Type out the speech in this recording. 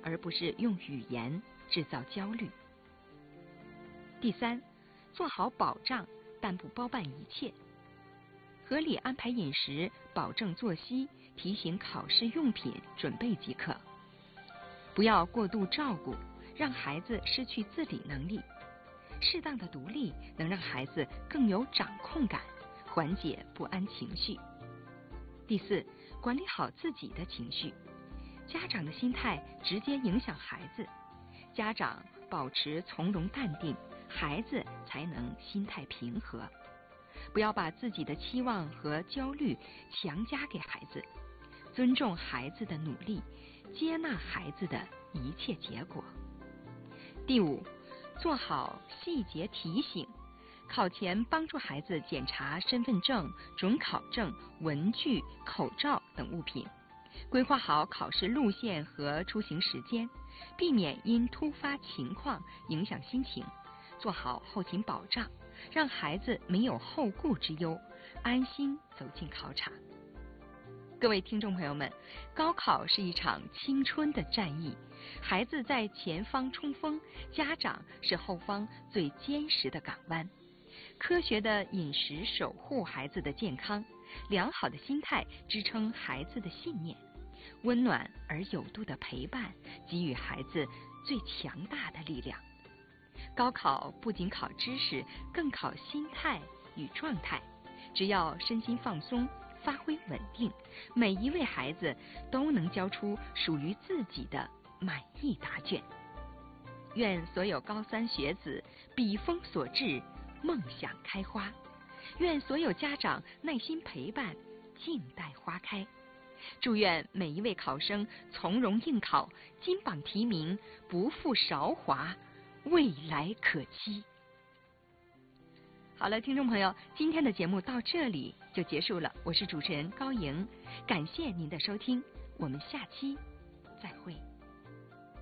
而不是用语言制造焦虑。第三，做好保障，但不包办一切。合理安排饮食，保证作息，提醒考试用品准备即可。不要过度照顾，让孩子失去自理能力。适当的独立能让孩子更有掌控感，缓解不安情绪。第四，管理好自己的情绪。家长的心态直接影响孩子，家长保持从容淡定，孩子才能心态平和。不要把自己的期望和焦虑强加给孩子，尊重孩子的努力，接纳孩子的一切结果。第五，做好细节提醒。考前帮助孩子检查身份证、准考证、文具、口罩等物品，规划好考试路线和出行时间，避免因突发情况影响心情，做好后勤保障，让孩子没有后顾之忧，安心走进考场。各位听众朋友们，高考是一场青春的战役，孩子在前方冲锋，家长是后方最坚实的港湾。科学的饮食守护孩子的健康，良好的心态支撑孩子的信念，温暖而有度的陪伴给予孩子最强大的力量。高考不仅考知识，更考心态与状态。只要身心放松，发挥稳定，每一位孩子都能交出属于自己的满意答卷。愿所有高三学子笔锋所至，梦想开花。愿所有家长耐心陪伴，静待花开。祝愿每一位考生从容应考，金榜题名，不负韶华，未来可期。好了，听众朋友，今天的节目到这里就结束了。我是主持人高莹，感谢您的收听，我们下期再会。